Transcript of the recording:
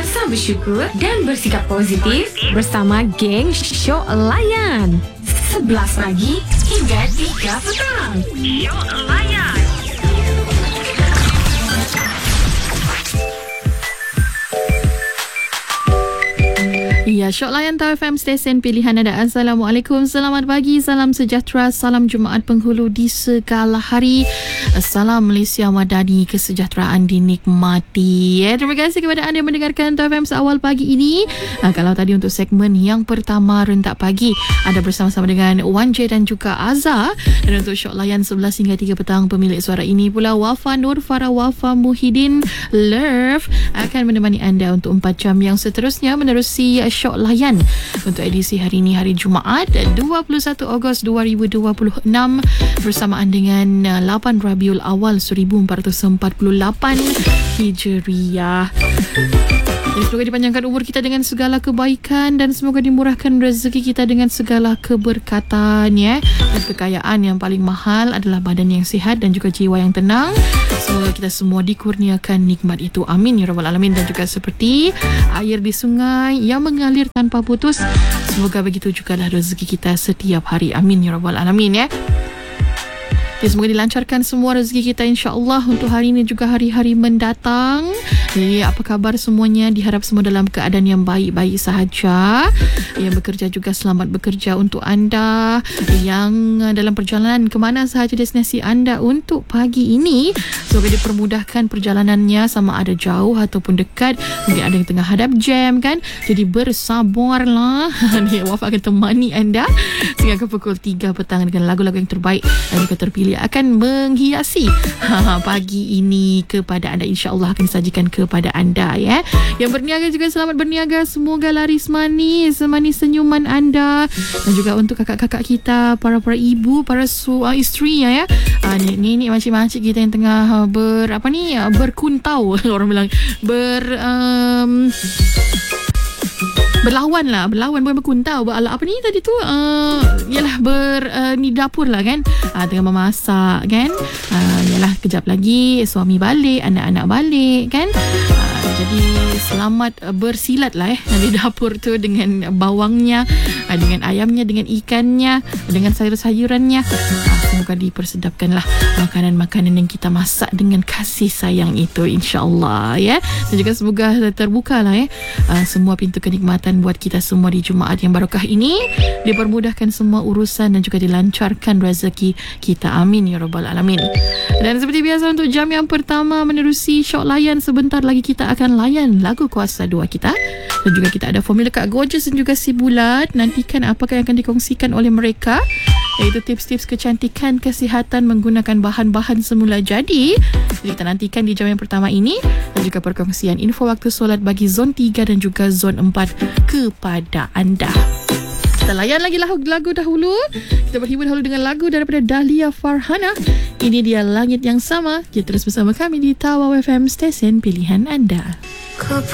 Rasa bersyukur dan bersikap positif bersama geng Syok Layan. 11 pagi hingga 3 petang. Syok Layan. Ya, Syok Layan Tau FM, stesen pilihan anda. Assalamualaikum, selamat pagi, salam sejahtera, salam Jumaat Penghulu di segala hari. Salam Malaysia Madani, kesejahteraan dinikmati. Terima kasih kepada anda yang mendengarkan Tau FM seawal pagi ini. Kalau tadi untuk segmen yang pertama, Rentak Pagi, anda bersama-sama dengan Wan J dan juga Azhar. Dan untuk Syok Layan 11 hingga 3 petang, pemilik suara ini pula Wafa Nur Farah Wafa Muhyiddin Love akan menemani anda untuk 4 jam yang seterusnya menerusi Syok Layan untuk edisi hari ini, hari Jumaat 21 Ogos 2026 bersamaan dengan 8 Rabiul Awal 1448 Hijriah. Semoga dipanjangkan umur kita dengan segala kebaikan dan semoga dimurahkan rezeki kita dengan segala keberkatan, ya. Dan kekayaan yang paling mahal adalah badan yang sihat dan juga jiwa yang tenang. Semoga kita semua dikurniakan nikmat itu. Amin ya rabbal alamin. Dan juga seperti air di sungai yang mengalir tanpa putus, semoga begitu jugalah rezeki kita setiap hari. Amin ya rabbal alamin, ya. Semoga dilancarkan semua rezeki kita insya-Allah untuk hari ini juga hari-hari mendatang. Jadi apa khabar semuanya? Diharap semua dalam keadaan yang baik-baik sahaja. Yang bekerja juga selamat bekerja untuk anda. Yang dalam perjalanan ke mana sahaja destinasi anda untuk pagi ini, semoga dipermudahkan perjalanannya, sama ada jauh ataupun dekat. Mungkin ada yang tengah hadap jam kan. Jadi bersabarlah. Wafa akan temani anda sehingga ke pukul 3 petang dengan lagu-lagu yang terbaik dan juga terpilih akan menghiasi pagi ini kepada anda. InsyaAllah akan disajikan kepada anda, ya. Yang berniaga juga selamat berniaga. Semoga laris manis senyuman anda. Dan juga untuk kakak-kakak kita, para ibu, para isteri, ya. Ni makcik-makcik kita yang tengah berkuntau. Orang bilang berlawan bukan berkuntau. Apa ni tadi tu? Yalah ni dapur lah kan. Tengah memasak kan. Yalah kejap lagi suami balik, anak-anak balik kan. Jadi selamat bersilat lah di dapur tu dengan bawangnya, dengan ayamnya, dengan ikannya, dengan sayur-sayurannya. Semoga dipersedapkanlah makanan-makanan yang kita masak dengan kasih sayang itu, insya-Allah, ya. Dan juga semoga terbukalah, ya, semua pintu kenikmatan buat kita semua di Jumaat yang barokah ini. Dipermudahkan semua urusan dan juga dilancarkan rezeki kita. Amin ya rabbal alamin. Dan seperti biasa untuk jam yang pertama menerusi Syok Layan, sebentar lagi kita akan layan lagu kuasa 2 kita. Dan juga kita ada formula Kak Gorgeous dan juga si Bulat. Nantikan apakah yang akan dikongsikan oleh mereka, iaitu tips-tips kecantikan, kesihatan menggunakan bahan-bahan semula jadi. Jadi kita nantikan di jam yang pertama ini. Dan juga perkongsian info waktu solat bagi zon 3 dan juga zon 4 kepada anda. Kita layan lagi lagu dahulu. Kita berhibur dahulu dengan lagu daripada Dahlia Farhana. Ini dia Langit Yang Sama. Kita terus bersama kami di Tawau FM, stesen pilihan anda.